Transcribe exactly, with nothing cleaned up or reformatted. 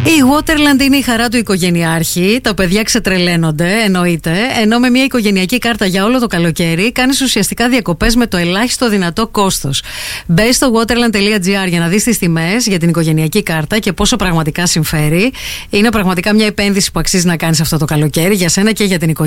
Η Waterland είναι η χαρά του οικογενειάρχη. Τα παιδιά ξετρελαίνονται, εννοείται. Ενώ με μια οικογενειακή κάρτα για όλο το καλοκαίρι κάνεις ουσιαστικά διακοπές με το ελάχιστο δυνατό κόστος. Μπες στο waterland τελεία gr για να δεις τις τιμές για την οικογενειακή κάρτα και πόσο πραγματικά συμφέρει. Είναι πραγματικά μια επένδυση που αξίζει να κάνεις αυτό το καλοκαίρι για σένα και για την οικογένεια.